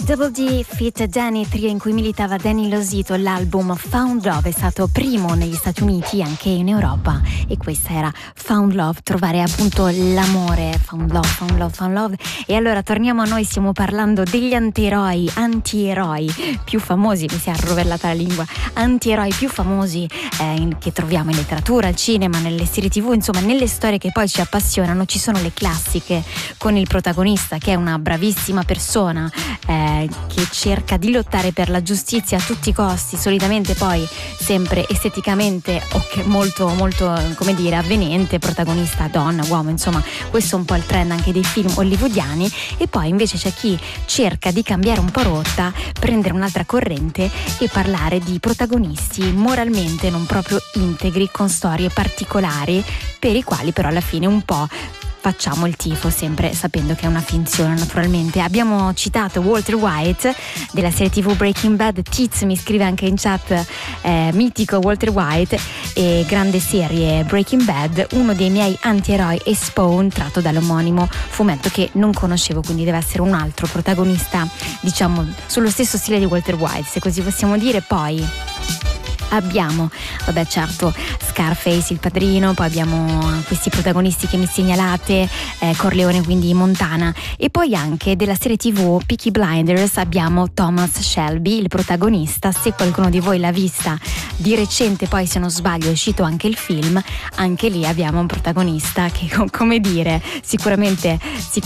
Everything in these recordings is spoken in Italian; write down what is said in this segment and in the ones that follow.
Double D feat. Danny, trio in cui militava Danny Losito. L'album Found Love è stato primo negli Stati Uniti, anche in Europa, e questa era Found Love, trovare appunto l'amore. Found love, found love, found love. E allora torniamo a noi, stiamo parlando degli antieroi più famosi, mi si è arrovellata la lingua, antieroi più famosi che troviamo in letteratura, al cinema, nelle serie TV, insomma nelle storie che poi ci appassionano. Ci sono le classiche con il protagonista che è una bravissima persona che cerca di lottare per la giustizia a tutti i costi, solitamente poi sempre esteticamente molto molto, come dire, avvenente, protagonista donna, uomo, insomma questo è un po' il trend anche dei film hollywoodiani. E poi invece c'è chi cerca di cambiare un po' rotta, prendere un'altra corrente e parlare di protagonisti moralmente non proprio integri, con storie particolari per i quali però alla fine un po' facciamo il tifo, sempre sapendo che è una finzione naturalmente. Abbiamo citato Walter White della serie TV Breaking Bad. Tiz mi scrive anche in chat, mitico Walter White e grande serie Breaking Bad, uno dei miei antieroi è Spawn, tratto dall'omonimo fumetto che non conoscevo, quindi deve essere un altro protagonista, diciamo sullo stesso stile di Walter White, se così possiamo dire. Poi abbiamo, vabbè certo, Scarface, Il Padrino, poi abbiamo questi protagonisti che mi segnalate, Corleone, quindi Montana, e poi anche della serie TV Peaky Blinders abbiamo Thomas Shelby, il protagonista. Se qualcuno di voi l'ha vista di recente, poi se non sbaglio è uscito anche il film, anche lì abbiamo un protagonista che, come dire, sicuramente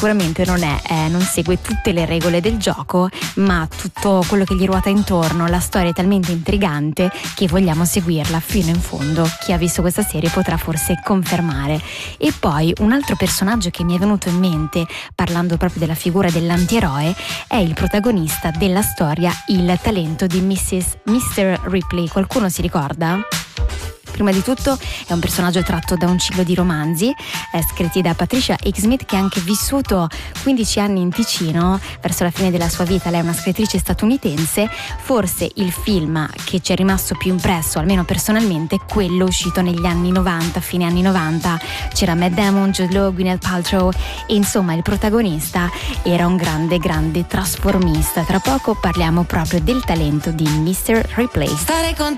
non segue tutte le regole del gioco, ma tutto quello che gli ruota intorno, la storia è talmente intrigante che vogliamo seguirla fino in fondo. Chi ha visto questa serie potrà forse confermare. E poi un altro personaggio che mi è venuto in mente parlando proprio della figura dell'antieroe è il protagonista della storia, il talento di Mr. Ripley. Qualcuno si ricorda? Prima di tutto è un personaggio tratto da un ciclo di romanzi scritti da Patricia Highsmith, che ha anche vissuto 15 anni in Ticino verso la fine della sua vita. Lei è una scrittrice statunitense. Forse il film che ci è rimasto più impresso, almeno personalmente, è quello uscito negli anni 90, fine anni 90. C'era Matt Damon, Jude Law, Gwyneth Paltrow e insomma il protagonista era un grande trasformista. Tra poco parliamo proprio del talento di Mr. Ripley.